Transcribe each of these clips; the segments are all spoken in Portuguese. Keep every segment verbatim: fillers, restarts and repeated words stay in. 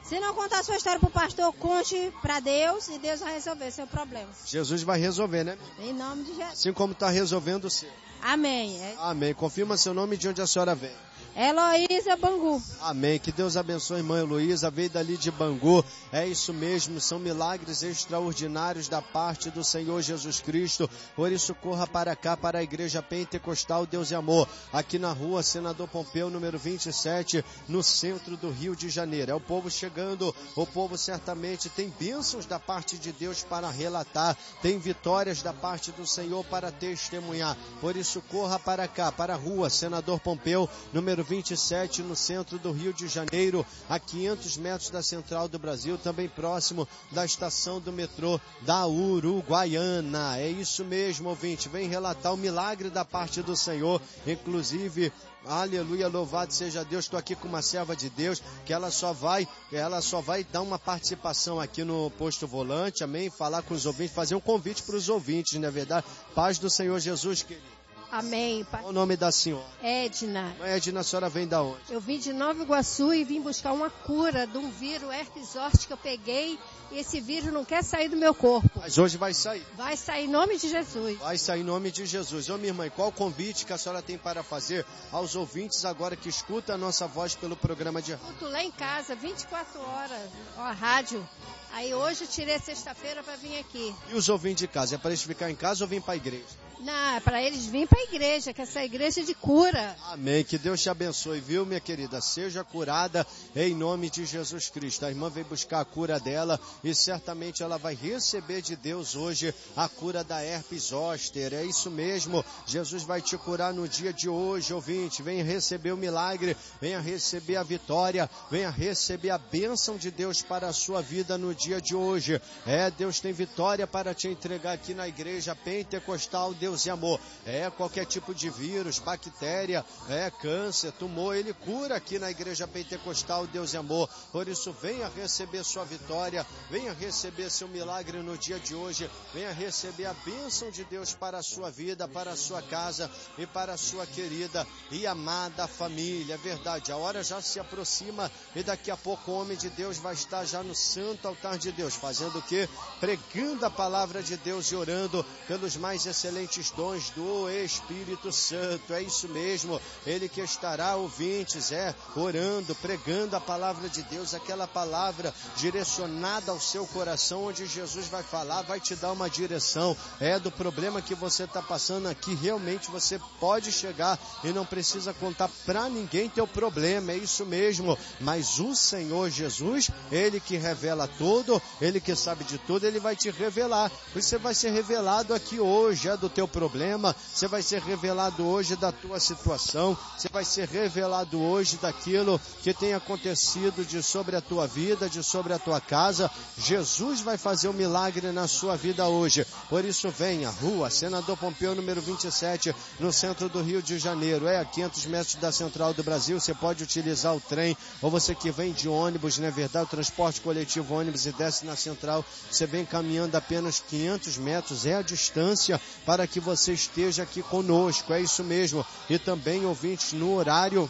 Se não contar a sua história pro pastor, conte para Deus e Deus vai resolver seu problema. Jesus vai resolver, né? Em nome de Jesus. Assim como está resolvendo o seu. Amém. É... Amém. Confirma seu nome e de onde a senhora vem. Heloísa Bangu. Amém. Que Deus abençoe, irmã Heloísa. Veio dali de Bangu. É isso mesmo. São milagres extraordinários da parte do Senhor Jesus Cristo. Por isso, corra para cá, para a Igreja Pentecostal Deus e Amor. Aqui na rua Senador Pompeu, número vinte e sete, no centro do Rio de Janeiro. É o povo chegando. O povo certamente tem bênçãos da parte de Deus para relatar. Tem vitórias da parte do Senhor para testemunhar. Por isso, corra para cá, para a rua Senador Pompeu, número vinte e sete, no centro do Rio de Janeiro, a quinhentos metros da Central do Brasil, também próximo da estação do metrô da Uruguaiana. É isso mesmo, ouvinte, vem relatar o milagre da parte do Senhor, inclusive, aleluia, louvado seja Deus. Estou aqui com uma serva de Deus, que ela só vai, ela só vai dar uma participação aqui no Posto Volante, amém, falar com os ouvintes, fazer um convite para os ouvintes, não é verdade? Paz do Senhor Jesus, querido. Amém. Qual o nome da senhora? Edna. Edna, a senhora vem da onde? Eu vim de Nova Iguaçu e vim buscar uma cura de um vírus herpes zoster que eu peguei e esse vírus não quer sair do meu corpo. Mas hoje vai sair. Vai sair em nome de Jesus. Vai sair em nome de Jesus. Ô minha irmã, qual o convite que a senhora tem para fazer aos ouvintes agora que escuta a nossa voz pelo programa de rádio? Escuto lá em casa, vinte e quatro horas, ó, a rádio. Aí hoje eu tirei sexta-feira para vir aqui. E os ouvintes de casa, é para eles ficar em casa ou vir para a igreja? Não, é para eles virem para a igreja, que essa igreja é de cura. Amém, que Deus te abençoe, viu, minha querida? Seja curada em nome de Jesus Cristo. A irmã veio buscar a cura dela e certamente ela vai receber de Deus hoje a cura da herpes zoster. É isso mesmo, Jesus vai te curar no dia de hoje, ouvinte. Venha receber o milagre, venha receber a vitória, venha receber a bênção de Deus para a sua vida no dia de hoje. É, Deus tem vitória para te entregar aqui na Igreja Pentecostal Deus e Amor. É, qualquer tipo de vírus, bactéria, é, câncer, tumor, Ele cura aqui na Igreja Pentecostal Deus e Amor. Por isso, venha receber sua vitória, venha receber seu milagre no dia de hoje, venha receber a bênção de Deus para a sua vida, para a sua casa e para a sua querida e amada família. É verdade, a hora já se aproxima e daqui a pouco o homem de Deus vai estar já no santo altar de Deus, fazendo o quê? Pregando a palavra de Deus e orando pelos mais excelentes dons do Espírito Santo. É isso mesmo, Ele que estará, ouvintes, é, orando, pregando a palavra de Deus, aquela palavra direcionada ao seu coração, onde Jesus vai falar, vai te dar uma direção, é, do problema que você está passando aqui. Realmente você pode chegar e não precisa contar para ninguém teu problema, é isso mesmo, mas o Senhor Jesus, Ele que revela tudo, Ele que sabe de tudo, Ele vai te revelar. Você vai ser revelado aqui hoje, é do teu problema, você vai ser revelado hoje da tua situação, você vai ser revelado hoje daquilo que tem acontecido de sobre a tua vida, de sobre a tua casa. Jesus vai fazer um milagre na sua vida hoje. Por isso venha, rua Senador Pompeu, número vinte e sete, no centro do Rio de Janeiro. É a quinhentos metros da Central do Brasil. Você pode utilizar o trem, ou você que vem de ônibus, não é verdade? O transporte coletivo ônibus e desce na Central, você vem caminhando apenas quinhentos metros, é a distância para que você esteja aqui conosco, é isso mesmo. E também, ouvintes, no horário,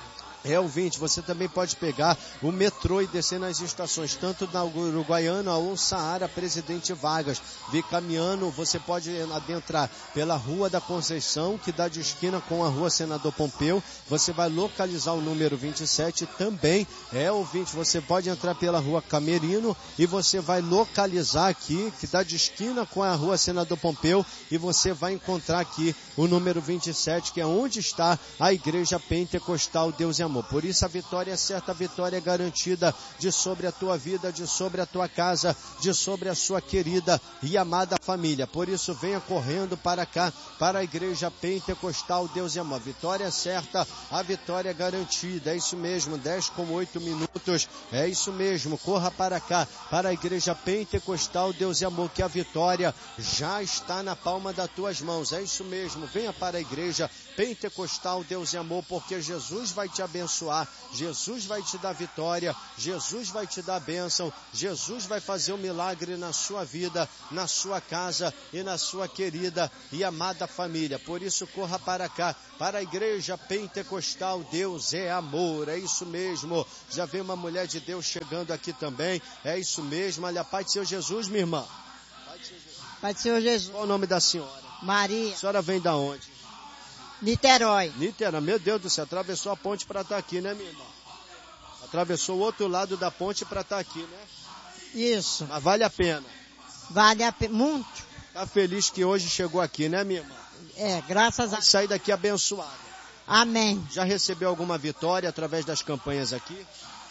é, ouvinte, você também pode pegar o metrô e descer nas estações, tanto na Uruguaiana ou Saara Presidente Vargas. Vir caminhando, você pode adentrar pela Rua da Conceição, que dá de esquina com a Rua Senador Pompeu. Você vai localizar o número vinte e sete também. É, ouvinte, você pode entrar pela Rua Camerino e você vai localizar aqui, que dá de esquina com a Rua Senador Pompeu, e você vai encontrar aqui o número vinte e sete, que é onde está a Igreja Pentecostal Deus e Amor. Por isso a vitória é certa, a vitória é garantida de sobre a tua vida, de sobre a tua casa, de sobre a sua querida e amada família. Por isso venha correndo para cá, para a Igreja Pentecostal Deus e Amor. A vitória é certa, a vitória é garantida. É isso mesmo, dez com oito minutos. É isso mesmo, corra para cá, para a Igreja Pentecostal Deus e Amor, que a vitória já está na palma das tuas mãos. É isso mesmo, venha para a Igreja pentecostal, Deus é amor, porque Jesus vai te abençoar, Jesus vai te dar vitória, Jesus vai te dar bênção, Jesus vai fazer um milagre na sua vida, na sua casa e na sua querida e amada família. Por isso, corra para cá, para a igreja pentecostal, Deus é amor, é isso mesmo. Já vem uma mulher de Deus chegando aqui também, é isso mesmo. Olha, Pai do Senhor Jesus, minha irmã. Pai do Senhor Jesus. Qual o nome da senhora? Maria. A senhora vem da onde? Niterói. Niterói, meu Deus do céu, atravessou a ponte para estar aqui, né, minha irmã? Atravessou o outro lado da ponte para estar aqui, né? Isso. Mas vale a pena. Vale a pena, muito. Tá feliz que hoje chegou aqui, né, minha irmã? É, graças Vai a... sair daqui abençoado. Amém. Já recebeu alguma vitória através das campanhas aqui?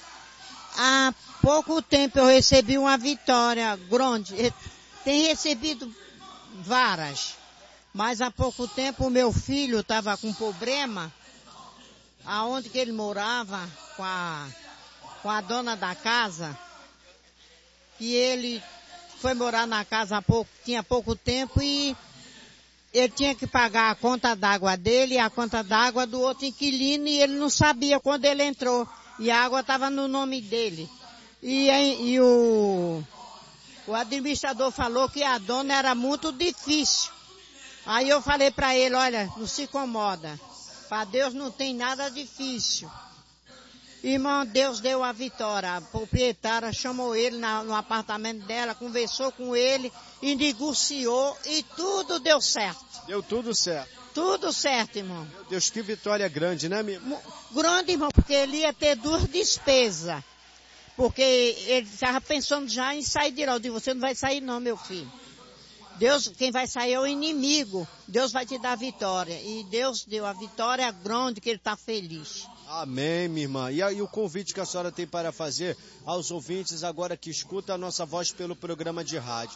Há pouco tempo eu recebi uma vitória grande. Tem recebido várias. Mas há pouco tempo o meu filho estava com problema. Aonde que ele morava, com a, com a dona da casa. E ele foi morar na casa há pouco, tinha pouco tempo e ele tinha que pagar a conta d'água dele e a conta d'água do outro inquilino e ele não sabia quando ele entrou. E a água estava no nome dele. E, e o, o administrador falou que a dona era muito difícil. Aí eu falei para ele, olha, não se incomoda. Para Deus não tem nada difícil. Irmão, Deus deu a vitória. A proprietária chamou ele na, no apartamento dela, conversou com ele e negociou e tudo deu certo. Deu tudo certo. Tudo certo, irmão. Meu Deus, que vitória grande, né, minha irmã? Grande, irmão, porque ele ia ter duas despesas. Porque ele estava pensando já em sair de lá. Eu disse, você não vai sair não, meu filho. Deus, quem vai sair é o inimigo. Deus vai te dar a vitória. E Deus deu a vitória grande, que ele está feliz. Amém, minha irmã. E aí o convite que a senhora tem para fazer aos ouvintes agora que escutam a nossa voz pelo programa de rádio?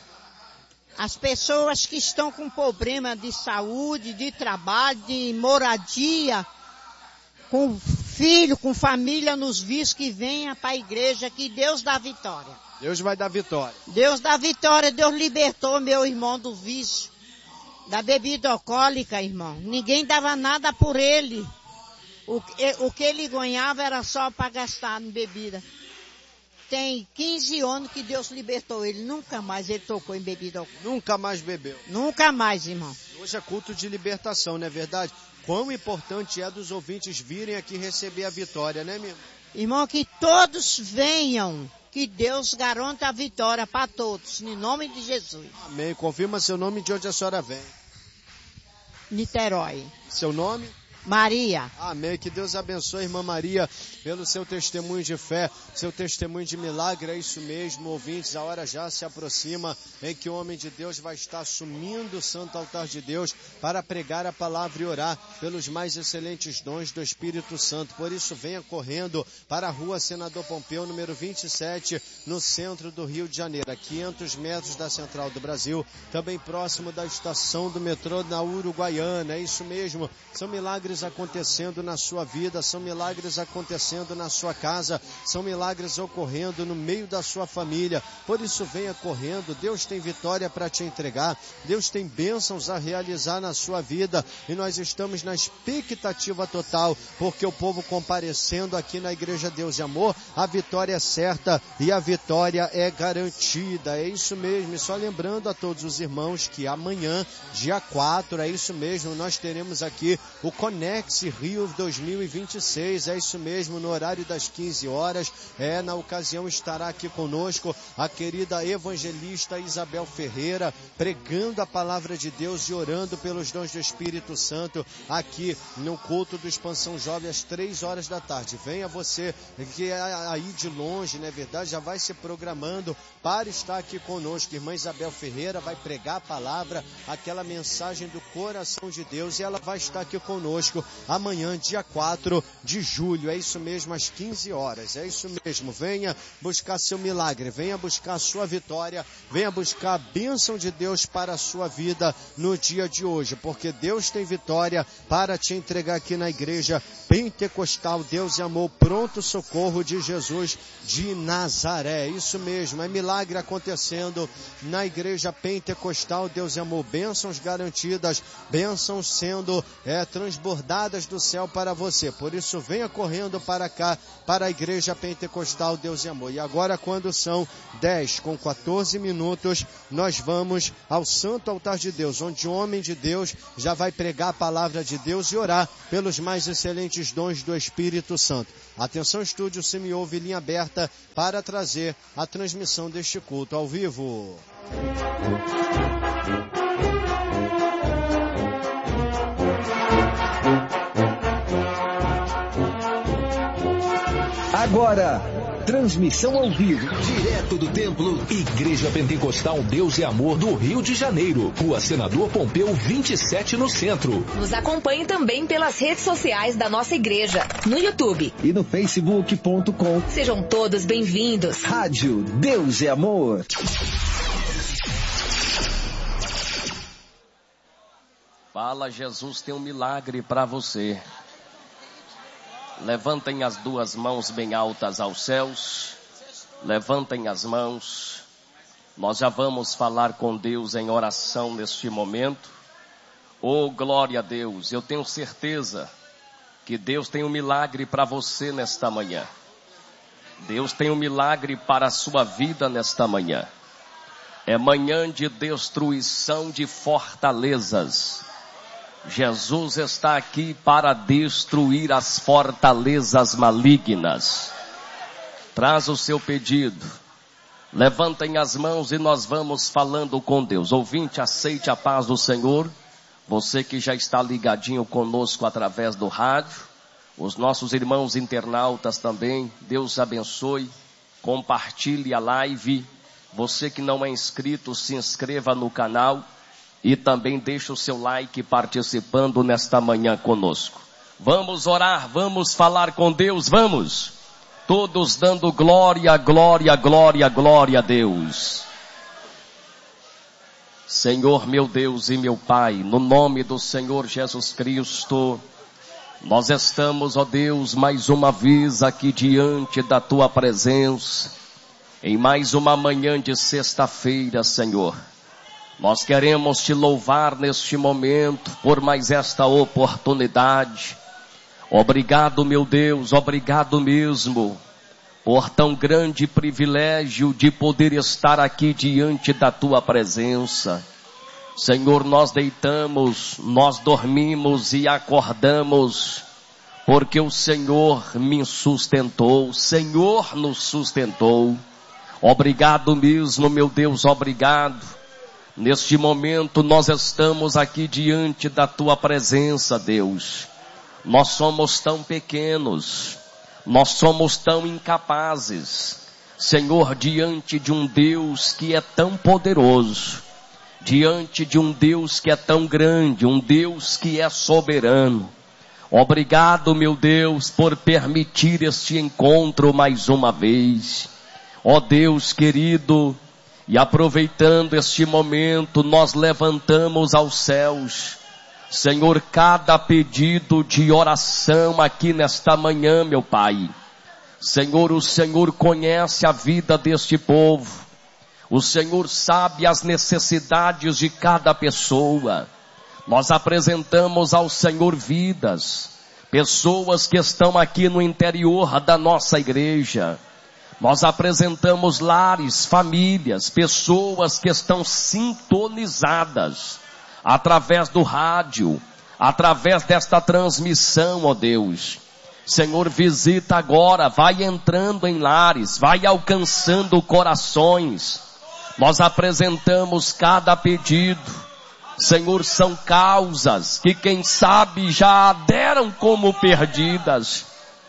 As pessoas que estão com problema de saúde, de trabalho, de moradia, com filho, com família nos vícios, que venha para a igreja, que Deus dá vitória. Deus vai dar vitória. Deus dá vitória, Deus libertou meu irmão do vício, da bebida alcoólica, irmão. Ninguém dava nada por ele. O, o que ele ganhava era só para gastar em bebida. Tem quinze anos que Deus libertou ele. Nunca mais ele tocou em bebida alcoólica. Nunca mais bebeu. Nunca mais, irmão. Hoje é culto de libertação, não é verdade? Quão importante é dos ouvintes virem aqui receber a vitória, né, minha irmã? Irmão, que todos venham. Que Deus garanta a vitória para todos. Em nome de Jesus. Amém. Confirma seu nome e de onde a senhora vem. Niterói. Seu nome? Maria. Amém. Que Deus abençoe a irmã Maria pelo seu testemunho de fé, seu testemunho de milagre. É isso mesmo, ouvintes. A hora já se aproxima em que o homem de Deus vai estar assumindo o santo altar de Deus para pregar a palavra e orar pelos mais excelentes dons do Espírito Santo. Por isso, venha correndo para a rua Senador Pompeu, número vinte e sete, no centro do Rio de Janeiro, a quinhentos metros da Central do Brasil, também próximo da estação do metrô na Uruguaiana. É isso mesmo. São milagres acontecendo na sua vida, são milagres acontecendo na sua casa, são milagres ocorrendo no meio da sua família. Por isso, venha correndo. Deus tem vitória para te entregar, Deus tem bênçãos a realizar na sua vida e nós estamos na expectativa total, porque o povo comparecendo aqui na Igreja Deus e Amor, a vitória é certa e a vitória é garantida. É isso mesmo. E só lembrando a todos os irmãos que amanhã, dia quatro, é isso mesmo, nós teremos aqui o Conect Rio dois mil e vinte e seis, é isso mesmo, no horário das quinze horas, é, na ocasião estará aqui conosco a querida evangelista Isabel Ferreira, pregando a palavra de Deus e orando pelos dons do Espírito Santo, aqui no culto do Expansão Jovem, às três horas da tarde. Venha você, que é aí de longe, não é verdade, já vai se programando para estar aqui conosco. Irmã Isabel Ferreira vai pregar a palavra, aquela mensagem do coração de Deus, e ela vai estar aqui conosco. conosco amanhã, dia quatro de julho. É isso mesmo, às quinze horas. É isso mesmo. Venha buscar seu milagre, venha buscar a sua vitória, venha buscar a bênção de Deus para a sua vida no dia de hoje, porque Deus tem vitória para te entregar aqui na igreja Pentecostal Deus e Amor, Pronto Socorro de Jesus de Nazaré. Isso mesmo, é milagre acontecendo na igreja Pentecostal Deus e Amor. Bênçãos garantidas, bênçãos sendo é, transbordadas do céu para você. Por isso, venha correndo para cá, para a igreja Pentecostal Deus e Amor. E agora, quando são dez com quatorze minutos, nós vamos ao Santo Altar de Deus, onde o homem de Deus já vai pregar a palavra de Deus e orar pelos mais excelentes dons do Espírito Santo. Atenção, estúdio, se me ouve, linha aberta para trazer a transmissão deste culto ao vivo. Agora, transmissão ao vivo, direto do templo Igreja Pentecostal Deus e Amor do Rio de Janeiro, Rua Senador Pompeu vinte e sete, no centro. Nos acompanhe também pelas redes sociais da nossa igreja, no YouTube e no facebook ponto com. Sejam todos bem-vindos. Rádio Deus e Amor. Fala, Jesus tem um milagre para você. Levantem as duas mãos bem altas aos céus. Levantem as mãos. Nós já vamos falar com Deus em oração neste momento. Oh, glória a Deus. Eu tenho certeza que Deus tem um milagre para você nesta manhã. Deus tem um milagre para a sua vida nesta manhã. É manhã de destruição de fortalezas. Jesus está aqui para destruir as fortalezas malignas. Traz o seu pedido. Levantem as mãos e nós vamos falando com Deus. Ouvinte, aceite a paz do Senhor. Você que já está ligadinho conosco através do rádio. Os nossos irmãos internautas também. Deus abençoe. Compartilhe a live. Você que não é inscrito, se inscreva no canal. E também deixa o seu like participando nesta manhã conosco. Vamos orar, vamos falar com Deus, vamos. Todos dando glória, glória, glória, glória a Deus. Senhor meu Deus e meu Pai, no nome do Senhor Jesus Cristo, nós estamos, ó Deus, mais uma vez aqui diante da Tua presença, em mais uma manhã de sexta-feira, Senhor. Nós queremos te louvar neste momento por mais esta oportunidade. Obrigado, meu Deus, obrigado mesmo por tão grande privilégio de poder estar aqui diante da tua presença. Senhor, nós deitamos, nós dormimos e acordamos porque o Senhor me sustentou, o Senhor nos sustentou. Obrigado mesmo, meu Deus, obrigado. Neste momento nós estamos aqui diante da tua presença, Deus. Nós somos tão pequenos, nós somos tão incapazes, Senhor, diante de um Deus que é tão poderoso, diante de um Deus que é tão grande, um Deus que é soberano. Obrigado, meu Deus, por permitir este encontro mais uma vez. Ó Deus querido, e aproveitando este momento, nós levantamos aos céus, Senhor, cada pedido de oração aqui nesta manhã, meu Pai. Senhor, o Senhor conhece a vida deste povo. O Senhor sabe as necessidades de cada pessoa. Nós apresentamos ao Senhor vidas, pessoas que estão aqui no interior da nossa igreja. Nós apresentamos lares, famílias, pessoas que estão sintonizadas através do rádio, através desta transmissão, ó Deus. Senhor, visita agora, vai entrando em lares, vai alcançando corações. Nós apresentamos cada pedido. Senhor, são causas que quem sabe já deram como perdidas.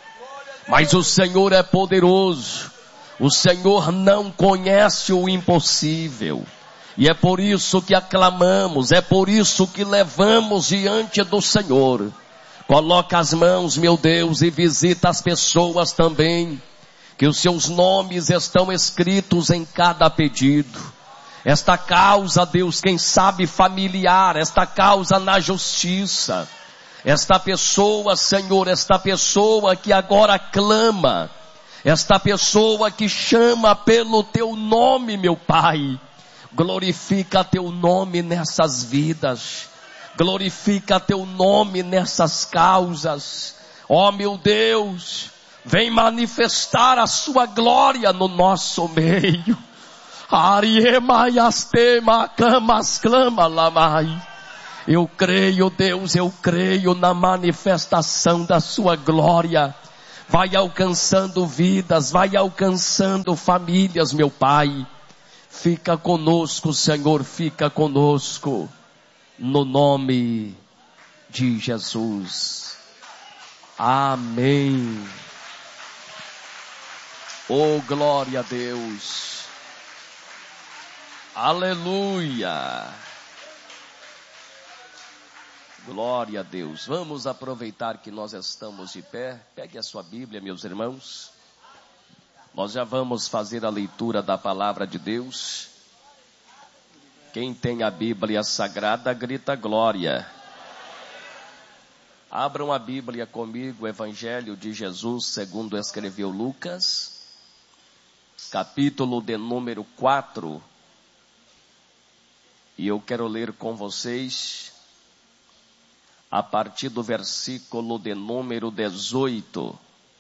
Mas o Senhor é poderoso. O Senhor não conhece o impossível. E é por isso que aclamamos, é por isso que levamos diante do Senhor Coloca as mãos, meu Deus, e visita as pessoas também, que os seus nomes estão escritos em cada pedido. Esta causa, Deus, quem sabe familiar, esta causa na justiça. Esta pessoa, Senhor, esta pessoa que agora clama, esta pessoa que chama pelo teu nome, meu Pai. Glorifica teu nome nessas vidas. Glorifica teu nome nessas causas. Ó meu Deus, vem manifestar a sua glória no nosso meio. Eu creio, Deus, eu creio na manifestação da sua glória. Vai alcançando vidas, vai alcançando famílias, meu Pai. Fica conosco, Senhor, fica conosco. No nome de Jesus. Amém. Oh, glória a Deus. Aleluia. Glória a Deus. Vamos aproveitar que nós estamos de pé. Pegue a sua Bíblia, meus irmãos. Nós já vamos fazer a leitura da palavra de Deus. Quem tem a Bíblia Sagrada, grita glória. Abram a Bíblia comigo, o Evangelho de Jesus, segundo escreveu Lucas, capítulo de número quatro. E eu quero ler com vocês a partir do versículo de número dezoito.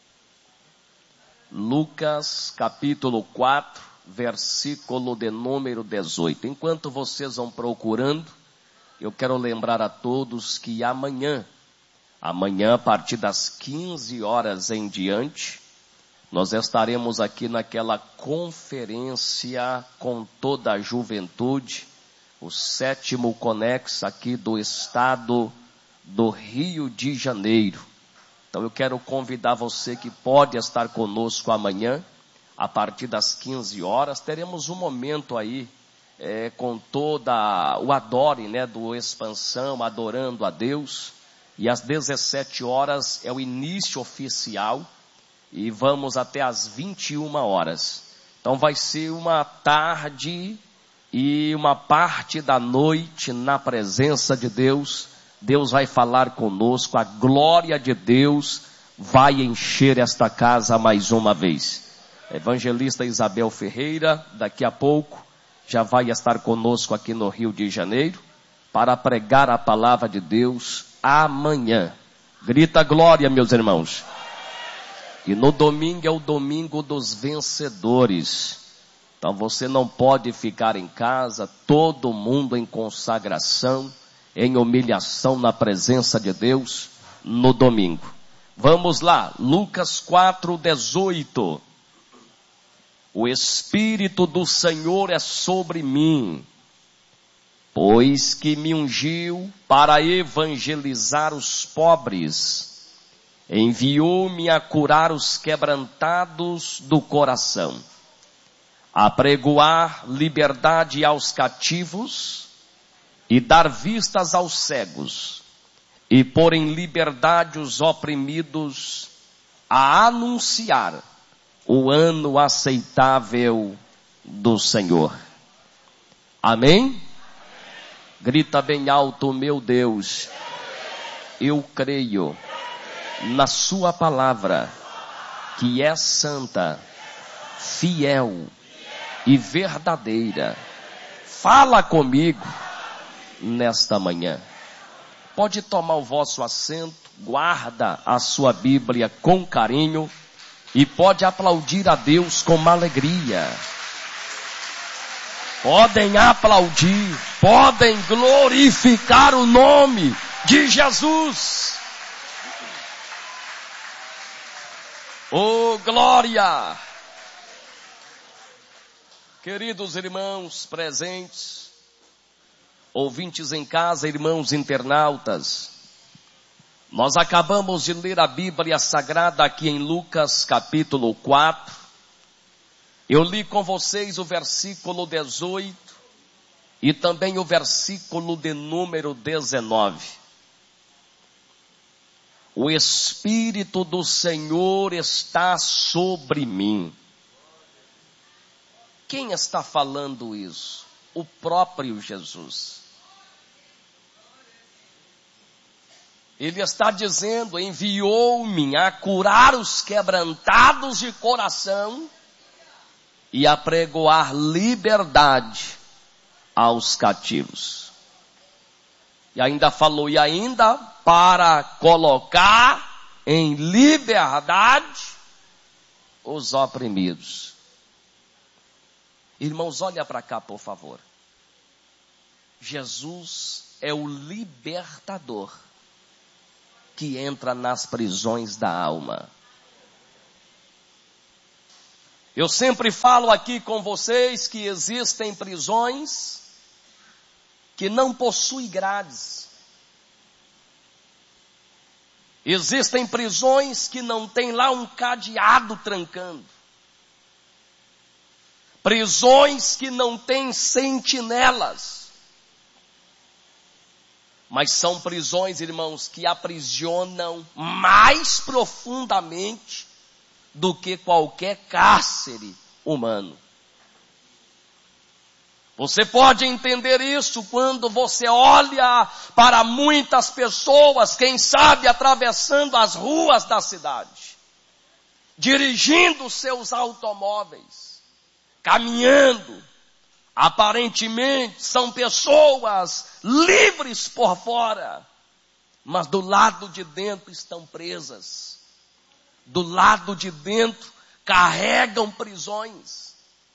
Lucas, capítulo quatro, versículo de número dezoito. Enquanto vocês vão procurando, eu quero lembrar a todos que amanhã, amanhã a partir das quinze horas em diante, nós estaremos aqui naquela conferência com toda a juventude, o sétimo Conex aqui do estado do Rio de Janeiro. Então eu quero convidar você que pode estar conosco amanhã, a partir das quinze horas, teremos um momento aí é, com toda o adore, né, do Expansão, adorando a Deus. E às dezessete horas é o início oficial e vamos até às vinte e uma horas. Então vai ser uma tarde e uma parte da noite na presença de Deus. Deus vai falar conosco, a glória de Deus vai encher esta casa mais uma vez. Evangelista Isabel Ferreira, daqui a pouco, já vai estar conosco aqui no Rio de Janeiro, para pregar a palavra de Deus amanhã. Grita glória, meus irmãos. E no domingo é o domingo dos vencedores. Então você não pode ficar em casa, todo mundo em consagração, em humilhação na presença de Deus no domingo. Vamos lá, Lucas quatro, dezoito. O Espírito do Senhor é sobre mim, pois que me ungiu para evangelizar os pobres, enviou-me a curar os quebrantados do coração, a pregoar liberdade aos cativos e dar vistas aos cegos, e pôr em liberdade os oprimidos, a anunciar o ano aceitável do Senhor. Amém? Amém. Grita bem alto, meu Deus, eu creio na sua palavra, que é santa, fiel e verdadeira. Fala comigo nesta manhã. Pode tomar o vosso assento, guarda a sua Bíblia com carinho e pode aplaudir a Deus com uma alegria. Podem aplaudir, podem glorificar o nome de Jesus. Oh, glória! Queridos irmãos presentes, ouvintes em casa, irmãos internautas, nós acabamos de ler a Bíblia Sagrada aqui em Lucas capítulo quatro. Eu li com vocês o versículo dezoito e também o versículo de número dezenove. o Espírito do Senhor está sobre mim. Quem está falando isso? O próprio Jesus. Ele está dizendo, enviou-me a curar os quebrantados de coração e a pregoar liberdade aos cativos. E ainda falou, e ainda para colocar em liberdade os oprimidos. Irmãos, olha para cá, por favor. Jesus é o libertador que entra nas prisões da alma. Eu sempre falo aqui com vocês que existem prisões que não possuem grades. Existem prisões que não tem lá um cadeado trancando. Prisões que não têm sentinelas. Mas são prisões, irmãos, que aprisionam mais profundamente do que qualquer cárcere humano. Você pode entender isso quando você olha para muitas pessoas, quem sabe atravessando as ruas da cidade, dirigindo seus automóveis, caminhando. Aparentemente são pessoas livres por fora, mas do lado de dentro estão presas. Do lado de dentro carregam prisões.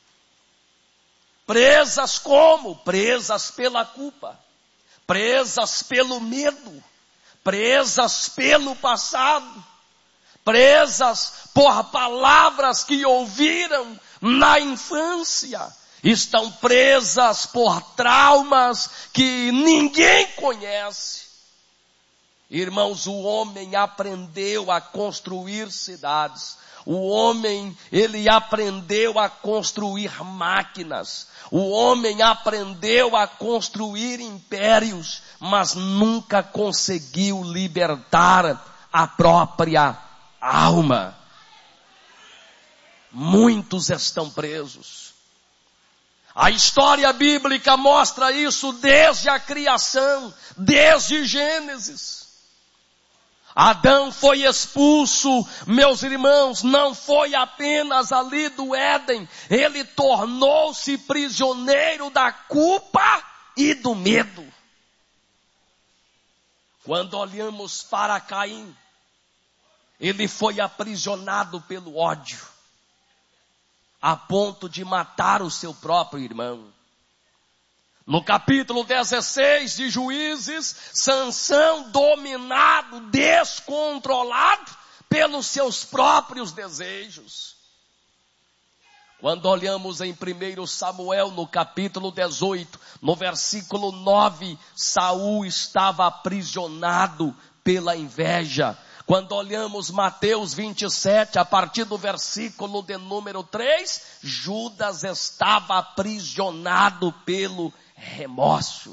Presas como? Presas pela culpa, presas pelo medo, presas pelo passado, presas por palavras que ouviram na infância, estão presas por traumas que ninguém conhece. Irmãos, o homem aprendeu a construir cidades. O homem, ele aprendeu a construir máquinas. O homem aprendeu a construir impérios, mas nunca conseguiu libertar a própria alma. Muitos estão presos. A história bíblica mostra isso desde a criação, desde Gênesis. Adão foi expulso, meus irmãos, não foi apenas ali do Éden, ele tornou-se prisioneiro da culpa e do medo. Quando olhamos para Caim, ele foi aprisionado pelo ódio, a ponto de matar o seu próprio irmão. No capítulo dezesseis de Juízes, Sansão, dominado, descontrolado pelos seus próprios desejos. Quando olhamos em primeiro Samuel, no capítulo dezoito, no versículo nove, Saul estava aprisionado pela inveja. Quando olhamos Mateus vinte e sete, a partir do versículo de número três, Judas estava aprisionado pelo remorso.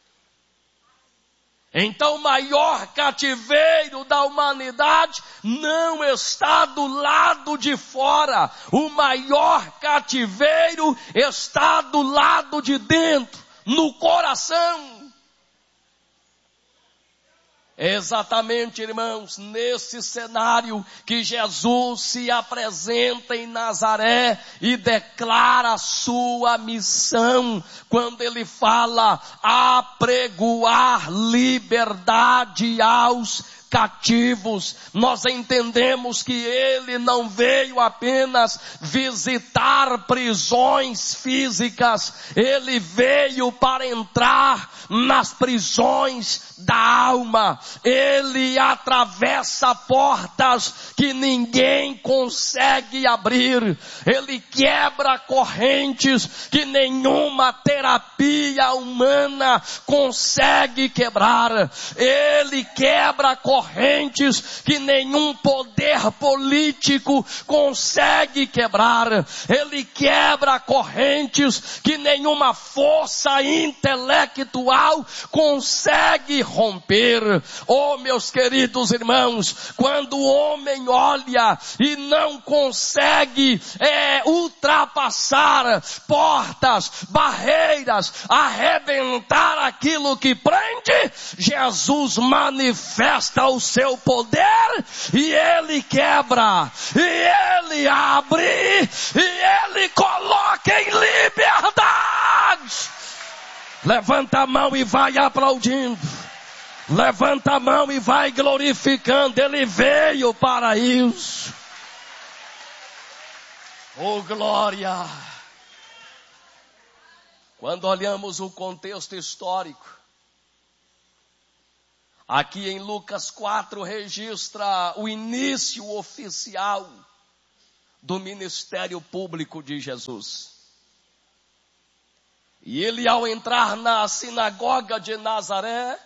Então o maior cativeiro da humanidade não está do lado de fora. O maior cativeiro está do lado de dentro, no coração. Exatamente, irmãos, nesse cenário que Jesus se apresenta em Nazaré e declara a sua missão, quando ele fala apregoar liberdade aos cativos. Nós entendemos que ele não veio apenas visitar prisões físicas, ele veio para entrar nas prisões da alma. Ele atravessa portas que ninguém consegue abrir. Ele quebra correntes que nenhuma terapia humana consegue quebrar. Ele quebra correntes correntes que nenhum poder político consegue quebrar. Ele quebra correntes que nenhuma força intelectual consegue romper. Oh, meus queridos irmãos, quando o homem olha e não consegue é, ultrapassar portas, barreiras, arrebentar aquilo que prende, Jesus manifesta o seu poder e ele quebra, e ele abre, e ele coloca em liberdade. Levanta a mão e vai aplaudindo. Levanta a mão e vai glorificando. Ele veio para isso. Oh, glória! Quando olhamos o contexto histórico, aqui em Lucas quatro registra o início oficial do ministério público de Jesus. E ele, ao entrar na sinagoga de Nazaré,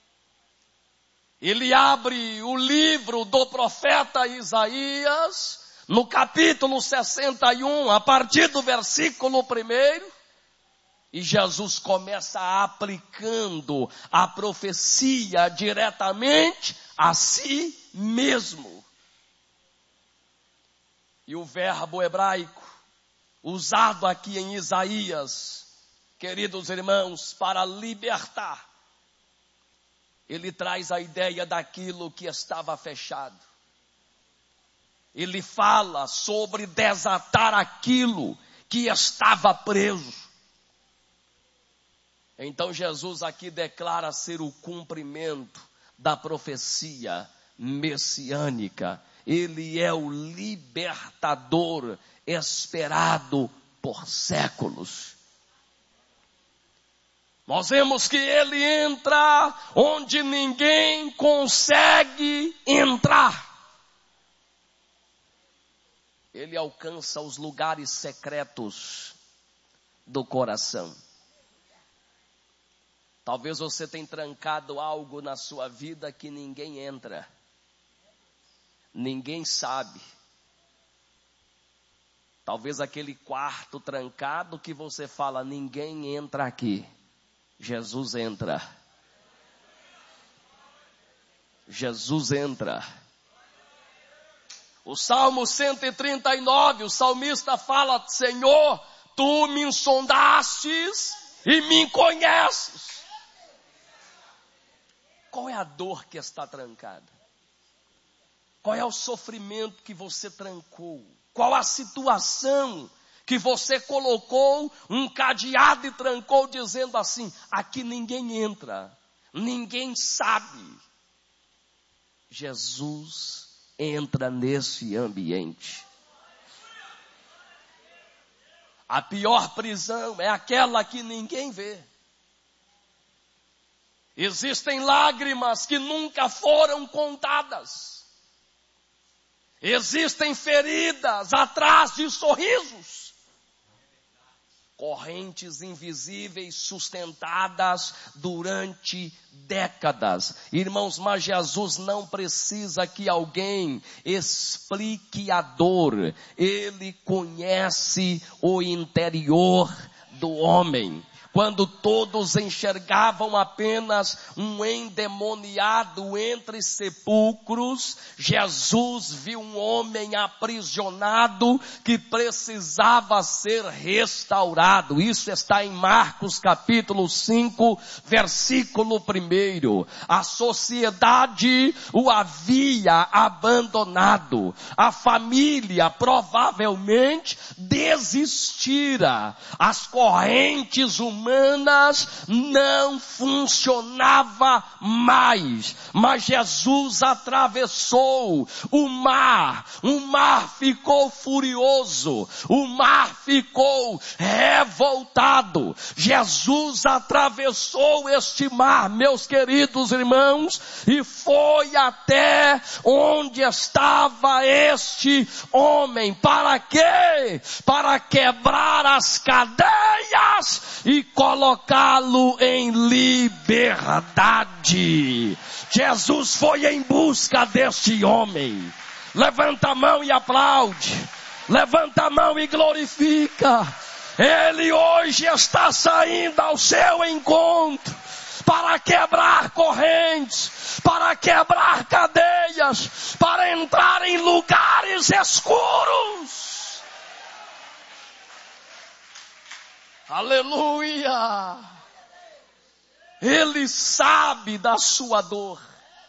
ele abre o livro do profeta Isaías, no capítulo sessenta e um, a partir do versículo primeiro, e Jesus começa aplicando a profecia diretamente a si mesmo. E o verbo hebraico, usado aqui em Isaías, queridos irmãos, para libertar, ele traz a ideia daquilo que estava fechado. Ele fala sobre desatar aquilo que estava preso. Então Jesus aqui declara ser o cumprimento da profecia messiânica. Ele é o libertador esperado por séculos. Nós vemos que ele entra onde ninguém consegue entrar. Ele alcança os lugares secretos do coração. Talvez você tenha trancado algo na sua vida que ninguém entra. Ninguém sabe. Talvez aquele quarto trancado que você fala, ninguém entra aqui. Jesus entra. Jesus entra. O Salmo cento e trinta e nove, o salmista fala, Senhor, tu me sondastes e me conheces. Qual é a dor que está trancada? Qual é o sofrimento que você trancou? Qual a situação que você colocou um cadeado e trancou dizendo assim, aqui ninguém entra, ninguém sabe. Jesus entra nesse ambiente. A pior prisão é aquela que ninguém vê. Existem lágrimas que nunca foram contadas. Existem feridas atrás de sorrisos. Correntes invisíveis sustentadas durante décadas. Irmãos, mas Jesus não precisa que alguém explique a dor. Ele conhece o interior do homem. Quando todos enxergavam apenas um endemoniado entre sepulcros, Jesus viu um homem aprisionado que precisava ser restaurado. Isso está em Marcos capítulo cinco, versículo um. A sociedade o havia abandonado. A família provavelmente desistira. As correntes humanas humanas não funcionava mais, mas Jesus atravessou o mar, o mar ficou furioso, o mar ficou revoltado. Jesus atravessou este mar, meus queridos irmãos, e foi até onde estava este homem. Para quê? Para quebrar as cadeias e colocá-lo em liberdade. Jesus foi em busca deste homem. Levanta a mão e aplaude. Levanta a mão e glorifica. Ele hoje está saindo ao seu encontro para quebrar correntes, para quebrar cadeias, para entrar em lugares escuros. Aleluia! Ele sabe da sua dor.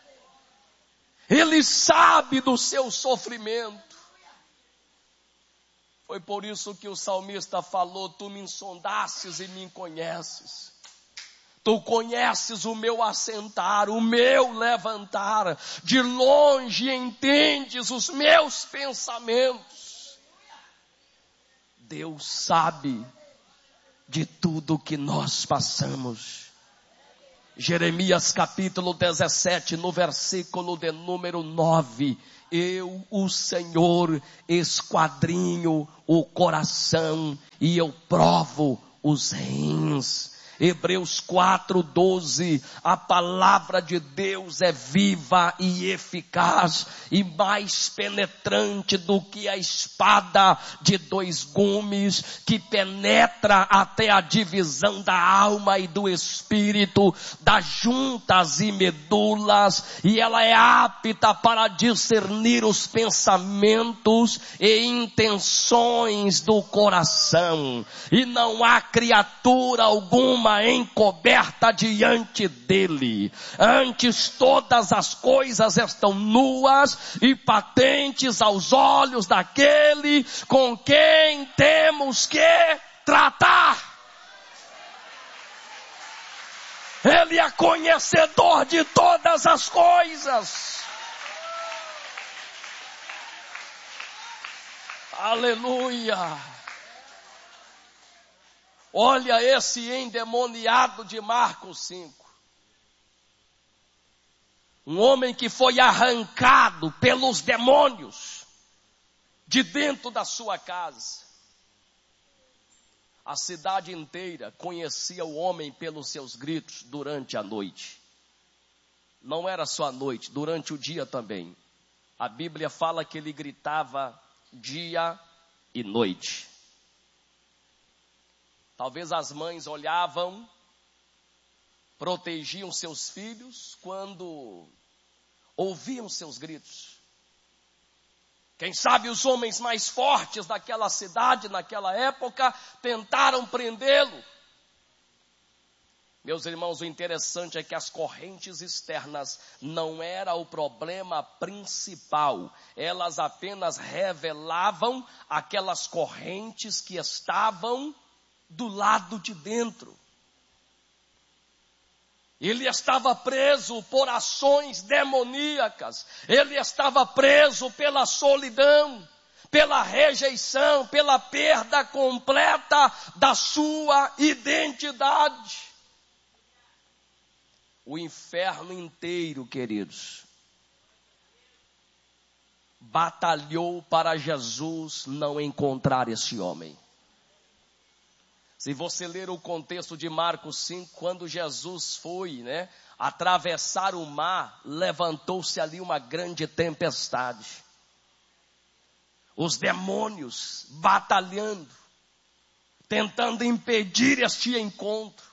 Ele sabe do seu sofrimento. Foi por isso que o salmista falou: tu me insondastes e me conheces. Tu conheces o meu assentar, o meu levantar. De longe entendes os meus pensamentos. Deus sabe de tudo que nós passamos. Jeremias capítulo dezessete, no versículo de número nove. Eu, o Senhor, esquadrinho o coração e eu provo os rins. Hebreus quatro, doze, a palavra de Deus é viva e eficaz e mais penetrante do que a espada de dois gumes, que penetra até a divisão da alma e do espírito, das juntas e medulas, e ela é apta para discernir os pensamentos e intenções do coração, e não há criatura alguma encoberta diante dele. Antes todas as coisas estão nuas e patentes aos olhos daquele com quem temos que tratar. Ele é conhecedor de todas as coisas. Aleluia. Olha esse endemoniado de Marcos cinco. Um homem que foi arrancado pelos demônios de dentro da sua casa. A cidade inteira conhecia o homem pelos seus gritos durante a noite. Não era só a noite, durante o dia também. A Bíblia fala que ele gritava dia e noite. Talvez as mães olhavam, protegiam seus filhos quando ouviam seus gritos. Quem sabe os homens mais fortes daquela cidade, naquela época, tentaram prendê-lo. Meus irmãos, o interessante é que as correntes externas não era o problema principal. Elas apenas revelavam aquelas correntes que estavam do lado de dentro. Ele estava preso por ações demoníacas. Ele estava preso pela solidão, pela rejeição, pela perda completa da sua identidade. O inferno inteiro, queridos, batalhou para Jesus não encontrar esse homem. Se você ler o contexto de Marcos cinco, quando Jesus foi, né, atravessar o mar, levantou-se ali uma grande tempestade. Os demônios batalhando, tentando impedir este encontro.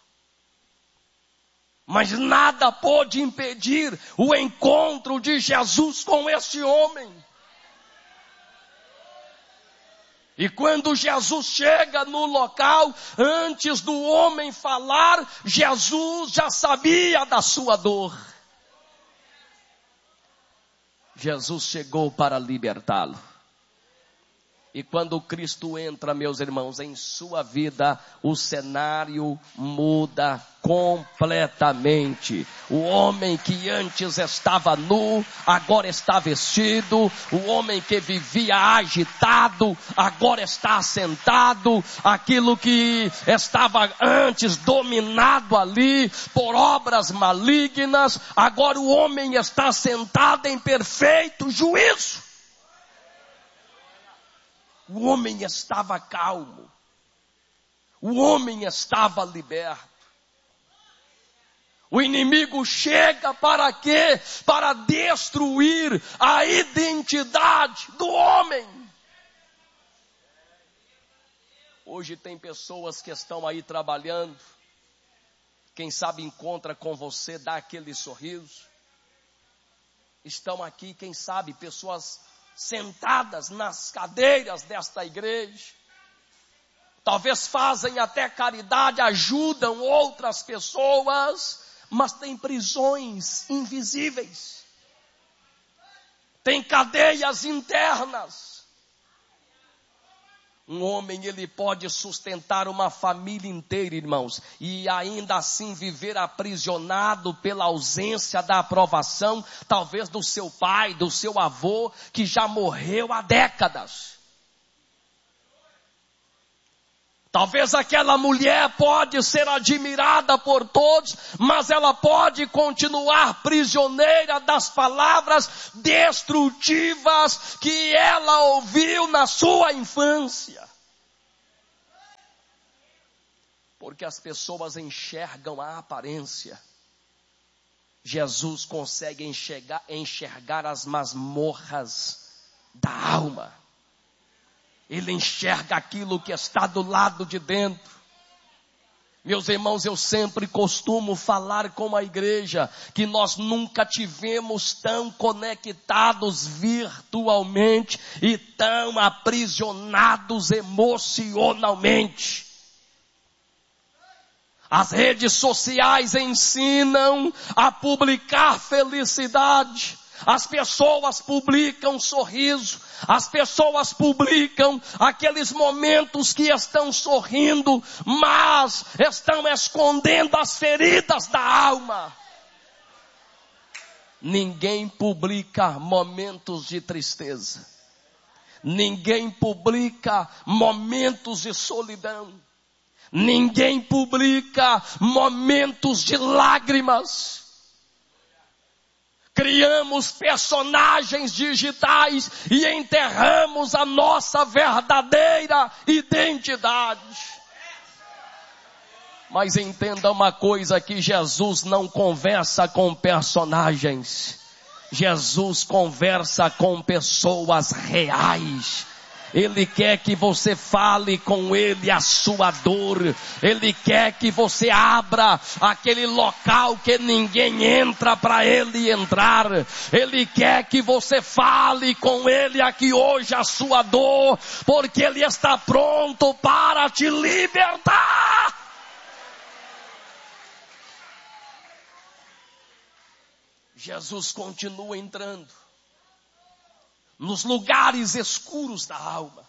Mas nada pôde impedir o encontro de Jesus com este homem. E quando Jesus chega no local, antes do homem falar, Jesus já sabia da sua dor. Jesus chegou para libertá-lo. E quando Cristo entra, meus irmãos, em sua vida, o cenário muda completamente. O homem que antes estava nu, agora está vestido. O homem que vivia agitado, agora está assentado. Aquilo que estava antes dominado ali por obras malignas, agora o homem está sentado em perfeito juízo. O homem estava calmo. O homem estava liberto. O inimigo chega para quê? Para destruir a identidade do homem. Hoje tem pessoas que estão aí trabalhando. Quem sabe encontra com você, dá aquele sorriso. Estão aqui, quem sabe, pessoas sentadas nas cadeiras desta igreja. Talvez fazem até caridade, ajudam outras pessoas, mas tem prisões invisíveis. Tem cadeias internas. Um homem, ele pode sustentar uma família inteira, irmãos, e ainda assim viver aprisionado pela ausência da aprovação, talvez do seu pai, do seu avô, que já morreu há décadas. Talvez aquela mulher pode ser admirada por todos, mas ela pode continuar prisioneira das palavras destrutivas que ela ouviu na sua infância. Porque as pessoas enxergam a aparência. Jesus consegue enxergar, enxergar as masmorras da alma. Ele enxerga aquilo que está do lado de dentro. Meus irmãos, eu sempre costumo falar com a igreja que nós nunca tivemos tão conectados virtualmente e tão aprisionados emocionalmente. As redes sociais ensinam a publicar felicidade. As pessoas publicam sorriso, as pessoas publicam aqueles momentos que estão sorrindo, mas estão escondendo as feridas da alma. Ninguém publica momentos de tristeza, ninguém publica momentos de solidão, ninguém publica momentos de lágrimas. Criamos personagens digitais e enterramos a nossa verdadeira identidade. Mas entenda uma coisa, que Jesus não conversa com personagens. Jesus conversa com pessoas reais. Ele quer que você fale com Ele a sua dor. Ele quer que você abra aquele local que ninguém entra para Ele entrar. Ele quer que você fale com Ele aqui hoje a sua dor, porque Ele está pronto para te libertar. Jesus continua entrando nos lugares escuros da alma.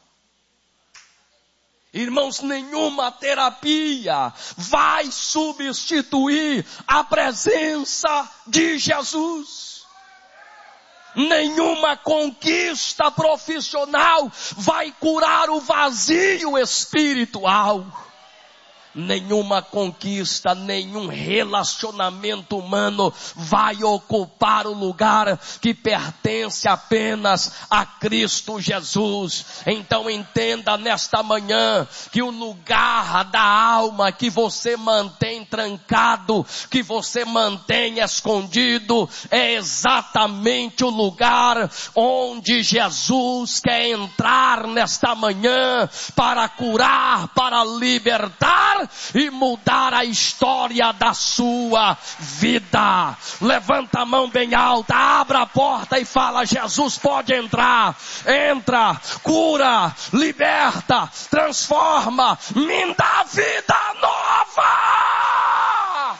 Irmãos, nenhuma terapia vai substituir a presença de Jesus. Nenhuma conquista profissional vai curar o vazio espiritual. Nenhuma conquista, nenhum relacionamento humano vai ocupar o lugar que pertence apenas a Cristo Jesus. Então entenda nesta manhã que o lugar da alma que você mantém trancado, que você mantém escondido, é exatamente o lugar onde Jesus quer entrar nesta manhã para curar, para libertar e mudar a história da sua vida. Levanta a mão bem alta, abra a porta e fala: Jesus pode entrar. Entra, cura, liberta, transforma, me dá vida nova.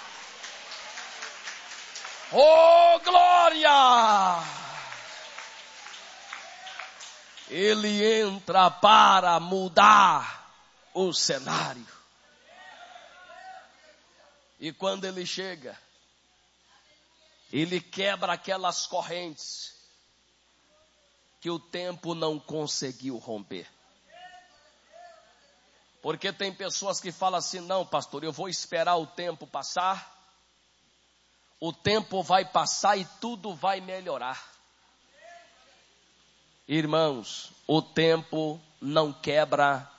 Oh, glória! Ele entra para mudar o cenário. E quando ele chega, ele quebra aquelas correntes que o tempo não conseguiu romper. Porque tem pessoas que falam assim: não, pastor, eu vou esperar o tempo passar, o tempo vai passar e tudo vai melhorar. Irmãos, o tempo não quebra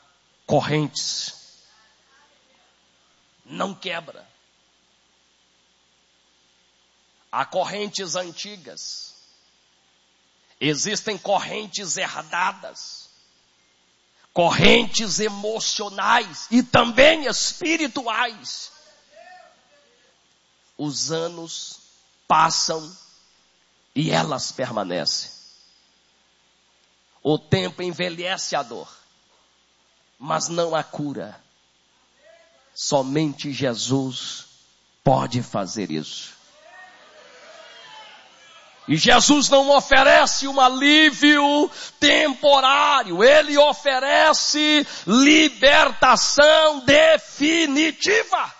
correntes. Não quebra. Há correntes antigas, existem correntes herdadas, correntes emocionais e também espirituais. Os anos passam e elas permanecem. O tempo envelhece a dor, mas não a cura. Somente Jesus pode fazer isso. E Jesus não oferece um alívio temporário, Ele oferece libertação definitiva.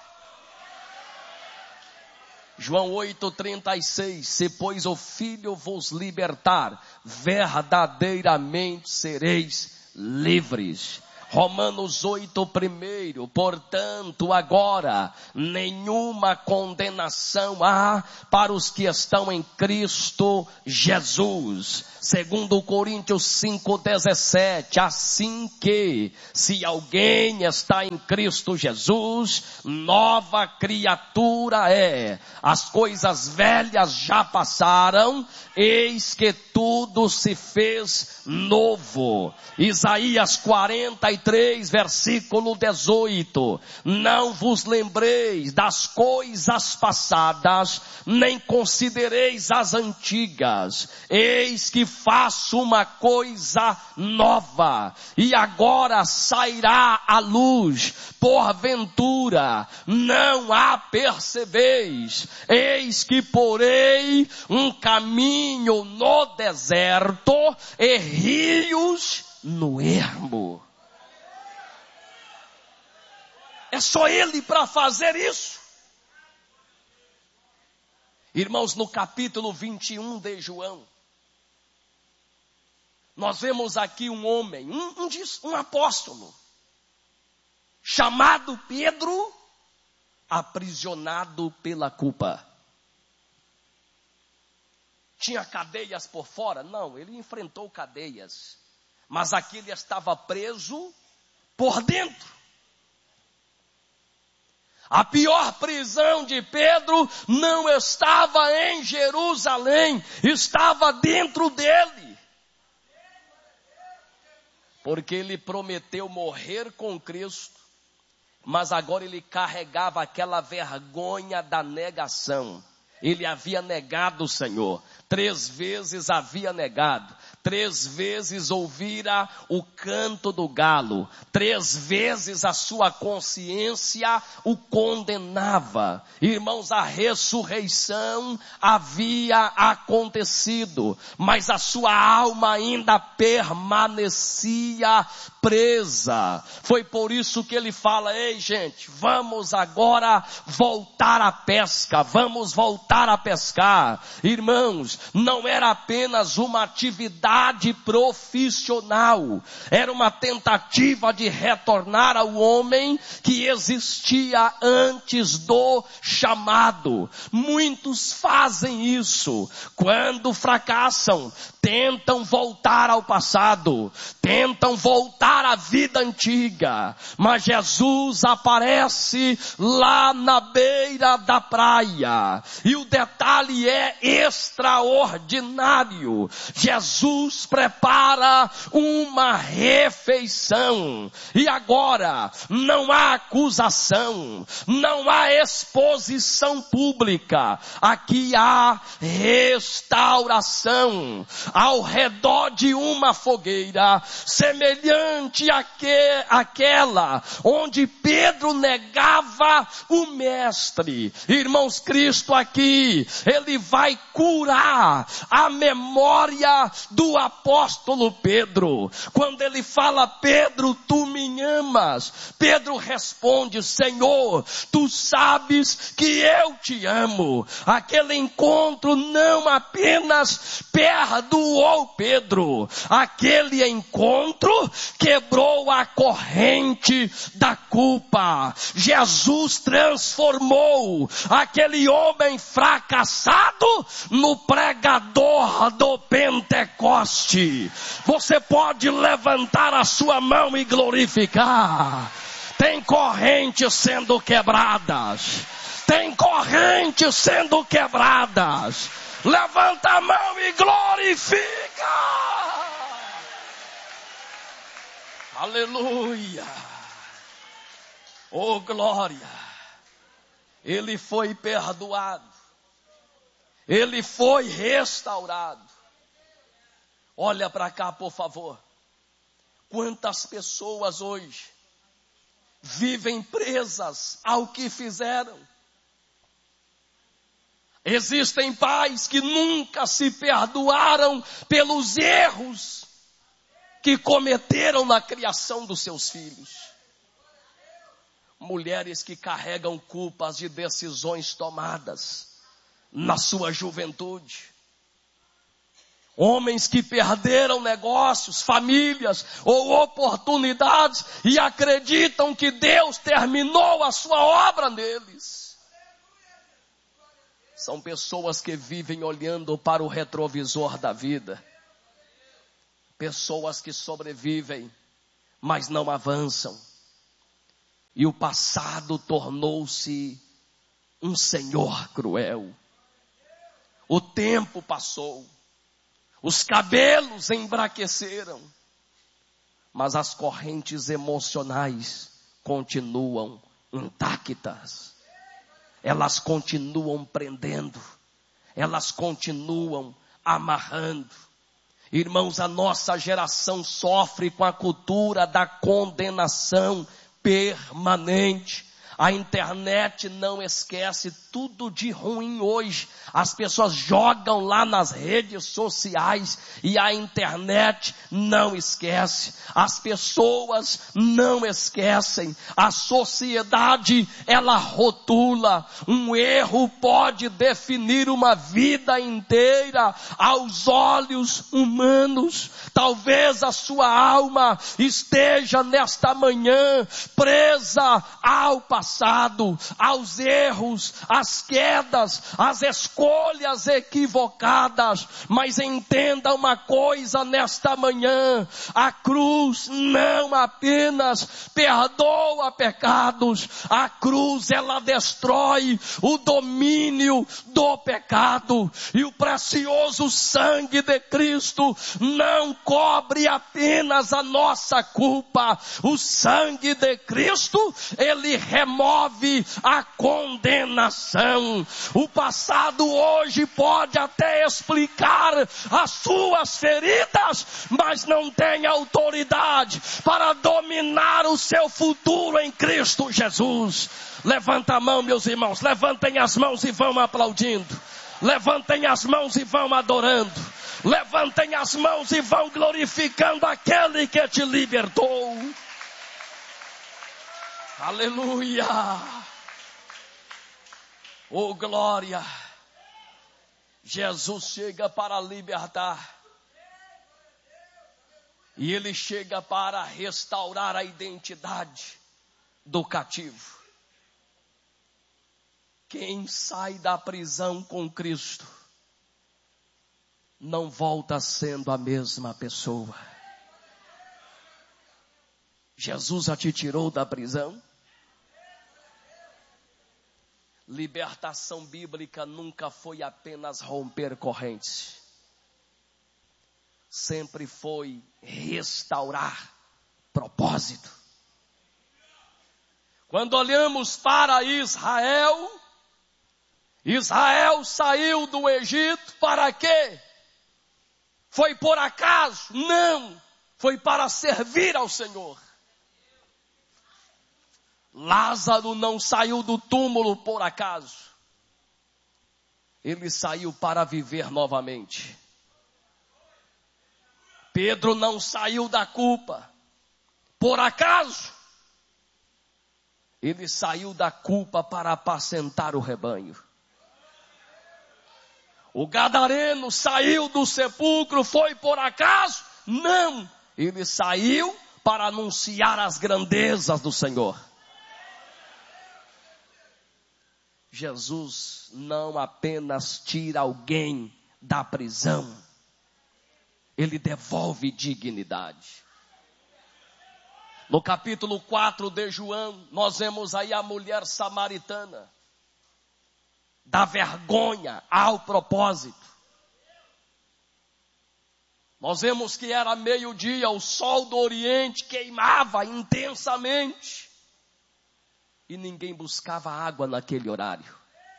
João oito, trinta e seis, se pois o Filho vos libertar, verdadeiramente sereis livres. Romanos oito, primeiro, portanto agora nenhuma condenação há para os que estão em Cristo Jesus. Segundo Coríntios cinco, dezessete, assim que se alguém está em Cristo Jesus, nova criatura é. As coisas velhas já passaram, eis que tudo se fez novo. Isaías quarenta e três, versículo dezoito. Não vos lembreis das coisas passadas, nem considereis as antigas. Eis que faço uma coisa nova, e agora sairá a luz. Porventura não a percebeis. Eis que porei um caminho no deserto e rios no ermo. É só Ele para fazer isso. Irmãos, no capítulo vinte e um de João, nós vemos aqui um homem, um, um, um apóstolo, chamado Pedro, aprisionado pela culpa. Tinha cadeias por fora? Não, ele enfrentou cadeias. Mas aqui ele estava preso por dentro. A pior prisão de Pedro não estava em Jerusalém, estava dentro dele. Porque ele prometeu morrer com Cristo, mas agora ele carregava aquela vergonha da negação. Ele havia negado o Senhor, três vezes havia negado, três vezes ouvira o canto do galo, três vezes a sua consciência o condenava. Irmãos, a ressurreição havia acontecido, mas a sua alma ainda permanecia presa. Foi por isso que ele fala: ei gente, vamos agora voltar à pesca, vamos voltar a pescar. Irmãos, não era apenas uma atividade profissional, era uma tentativa de retornar ao homem que existia antes do chamado. Muitos fazem isso, quando fracassam, tentam voltar ao passado, tentam voltar à vida antiga, mas Jesus aparece lá na beira da praia, e o detalhe é extraordinário. Jesus prepara uma refeição, e agora não há acusação, não há exposição pública, aqui há restauração. Ao redor de uma fogueira, semelhante àque, àquela onde Pedro negava o mestre. Irmãos, Cristo aqui, Ele vai curar a memória do apóstolo Pedro. Quando ele fala: Pedro, tu me amas? Pedro responde: Senhor, tu sabes que eu te amo. Aquele encontro não apenas perdoou Pedro, aquele encontro quebrou a corrente da culpa. Jesus transformou aquele homem fracassado no pregador do Pentecoste. Você pode levantar a sua mão e glorificar. Tem correntes sendo quebradas, Tem correntes sendo quebradas. Levanta a mão e glorifica. Aleluia. Oh, glória. Ele foi perdoado. Ele foi restaurado. Olha para cá, por favor. Quantas pessoas hoje vivem presas ao que fizeram. Existem pais que nunca se perdoaram pelos erros que cometeram na criação dos seus filhos. Mulheres que carregam culpas de decisões tomadas na sua juventude. Homens que perderam negócios, famílias ou oportunidades e acreditam que Deus terminou a sua obra neles. São pessoas que vivem olhando para o retrovisor da vida. Pessoas que sobrevivem, mas não avançam. E o passado tornou-se um senhor cruel. O tempo passou. Os cabelos embraqueceram. Mas as correntes emocionais continuam intactas. Elas continuam prendendo. Elas continuam amarrando. Irmãos, a nossa geração sofre com a cultura da condenação permanente. A internet não esquece tudo de ruim hoje. As pessoas jogam lá nas redes sociais e a internet não esquece. As pessoas não esquecem. A sociedade, ela rotula. Um erro pode definir uma vida inteira aos olhos humanos. Talvez a sua alma esteja nesta manhã presa ao passado. Passado, aos erros, às quedas, às escolhas equivocadas, mas entenda uma coisa nesta manhã, a cruz não apenas perdoa pecados, a cruz ela destrói o domínio do pecado, e o precioso sangue de Cristo não cobre apenas a nossa culpa, o sangue de Cristo, ele remove Move a condenação. O passado hoje pode até explicar as suas feridas, mas não tem autoridade para dominar o seu futuro em Cristo Jesus. Levanta a mão, meus irmãos, levantem as mãos e vão aplaudindo. Levantem as mãos e vão adorando. Levantem as mãos e vão glorificando aquele que te libertou. Aleluia! Oh, glória! Jesus chega para libertar. E Ele chega para restaurar a identidade do cativo. Quem sai da prisão com Cristo não volta sendo a mesma pessoa. Jesus já te tirou da prisão? Libertação bíblica nunca foi apenas romper correntes. Sempre foi restaurar propósito. Quando olhamos para Israel, Israel saiu do Egito para quê? Foi por acaso? Não, foi para servir ao Senhor. Lázaro não saiu do túmulo por acaso. Ele saiu para viver novamente. Pedro não saiu da culpa por acaso. Ele saiu da culpa para apacentar o rebanho. O gadareno saiu do sepulcro, foi por acaso? Não, ele saiu para anunciar as grandezas do Senhor. Jesus não apenas tira alguém da prisão, Ele devolve dignidade. No capítulo quatro de João, nós vemos aí a mulher samaritana. da vergonha ao propósito. Nós vemos que era meio-dia, o sol do Oriente queimava intensamente. E ninguém buscava água naquele horário.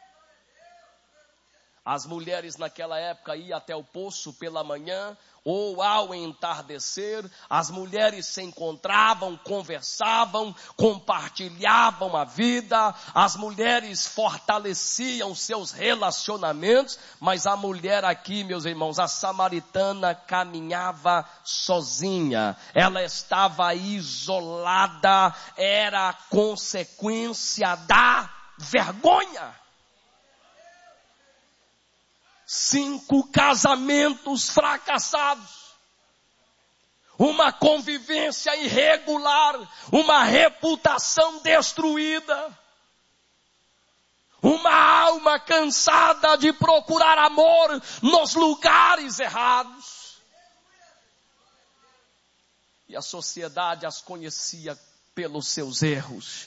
As mulheres naquela época iam até o poço pela manhã ou ao entardecer. As mulheres se encontravam, conversavam, compartilhavam a vida. As mulheres fortaleciam seus relacionamentos. Mas a mulher aqui, meus irmãos, a samaritana caminhava sozinha. Ela estava isolada. Era a consequência da vergonha. Cinco casamentos fracassados, uma convivência irregular, uma reputação destruída, uma alma cansada de procurar amor nos lugares errados. E a sociedade as conhecia pelos seus erros.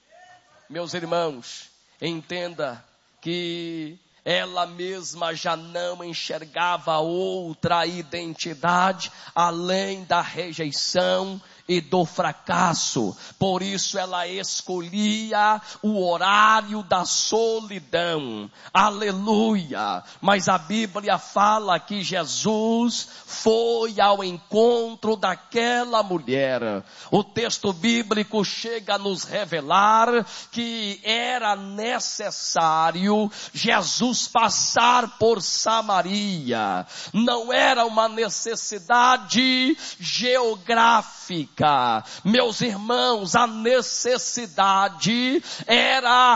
Meus irmãos, entenda que ela mesma já não enxergava outra identidade além da rejeição e do fracasso. Por isso ela escolhia o horário da solidão. Aleluia! Mas a Bíblia fala que Jesus foi ao encontro daquela mulher. O texto bíblico chega a nos revelar que era necessário Jesus passar por Samaria. Não era uma necessidade geográfica. Meus irmãos, a necessidade era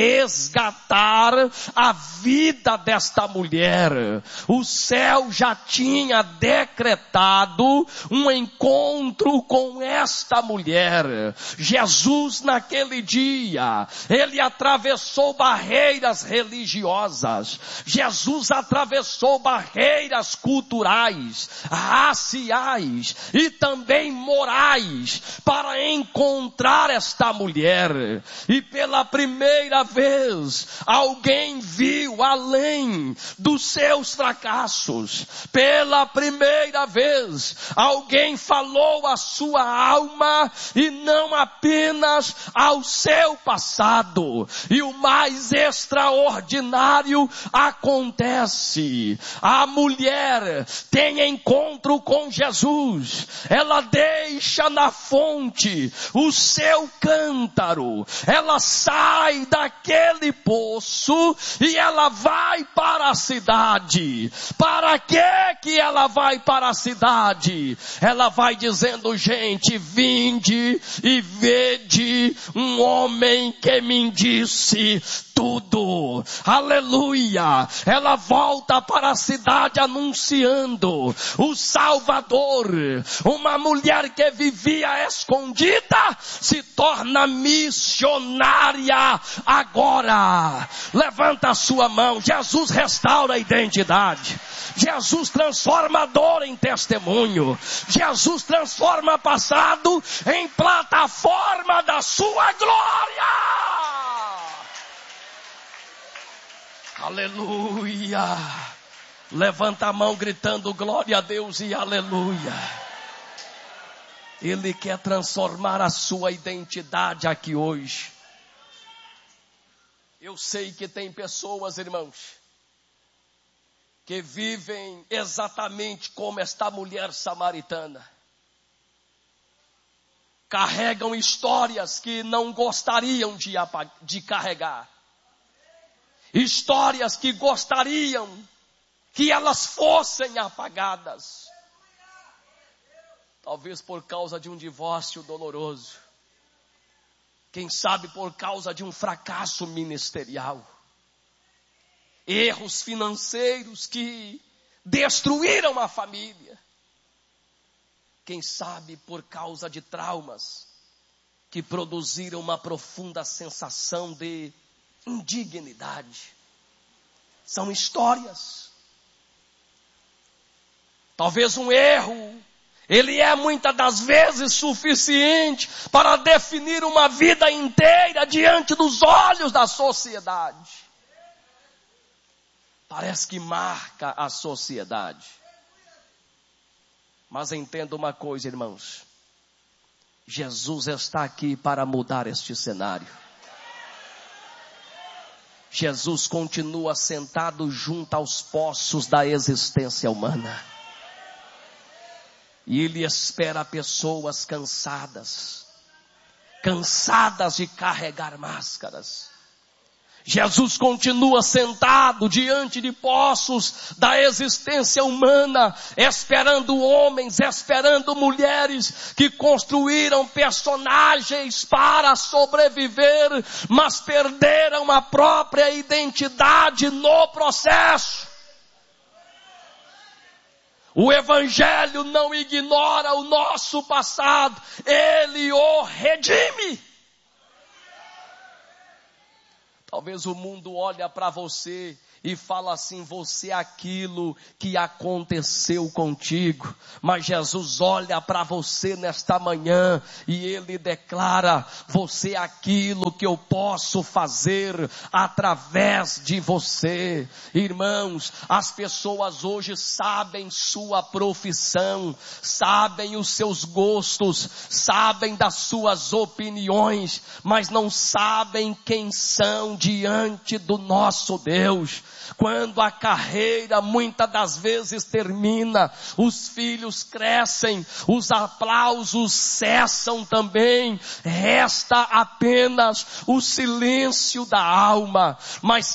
resgatar a vida desta mulher. O céu já tinha decretado um encontro com esta mulher. Jesus naquele dia, ele atravessou barreiras religiosas. Jesus atravessou barreiras culturais, raciais e também morais para encontrar esta mulher. E pela primeira vez, alguém viu além dos seus fracassos. Pela primeira vez, alguém falou à sua alma e não apenas ao seu passado. E o mais extraordinário acontece. A mulher tem encontro com Jesus. Ela deixa na fonte o seu cântaro, ela sai daquele poço e ela vai para a cidade. Para que que ela vai para a cidade? Ela vai dizendo: gente, vinde e vede um homem que me disse tudo. Aleluia! Ela volta para a cidade anunciando o Salvador. Uma mulher que vivia escondida se torna missionária agora. Levanta a sua mão. Jesus restaura a identidade. Jesus transforma a dor em testemunho. Jesus transforma passado em plataforma da sua glória. Aleluia! Levanta a mão gritando glória a Deus e aleluia. Ele quer transformar a sua identidade aqui hoje. Eu sei que tem pessoas, irmãos, que vivem exatamente como esta mulher samaritana. Carregam histórias que não gostariam de, de carregar. Histórias que gostariam que elas fossem apagadas. Talvez por causa de um divórcio doloroso. Quem sabe por causa de um fracasso ministerial. Erros financeiros que destruíram a família. Quem sabe por causa de traumas que produziram uma profunda sensação de indignidade. São histórias. Talvez um erro, ele é muitas das vezes suficiente para definir uma vida inteira diante dos olhos da sociedade. Parece que marca a sociedade. Mas entenda uma coisa, irmãos. Jesus está aqui para mudar este cenário. Jesus continua sentado junto aos poços da existência humana. E Ele espera pessoas cansadas. Cansadas de carregar máscaras. Jesus continua sentado diante de poços da existência humana, esperando homens, esperando mulheres que construíram personagens para sobreviver, mas perderam a própria identidade no processo. O Evangelho não ignora o nosso passado, ele o redime. Talvez o mundo olhe para você e fala assim, você é aquilo que aconteceu contigo. Mas Jesus olha para você nesta manhã e Ele declara, você é aquilo que eu posso fazer através de você. Irmãos, as pessoas hoje sabem sua profissão, sabem os seus gostos, sabem das suas opiniões, mas não sabem quem são diante do nosso Deus. Quando a carreira muitas das vezes termina, os filhos crescem, os aplausos cessam também, resta apenas o silêncio da alma. Mas